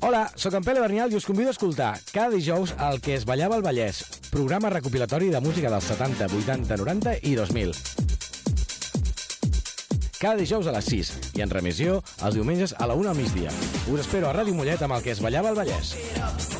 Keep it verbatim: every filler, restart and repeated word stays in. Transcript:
Hola, sóc en Pere Bernial i us convido a escoltar cada dijous el que es ballava al Vallès, programa recopilatori de música dels setanta, vuitanta, noranta i dos mil. Cada dijous a les sis i en remissió els diumenges a la una al migdia. Us espero a Ràdio Mollet amb el que es ballava al Vallès.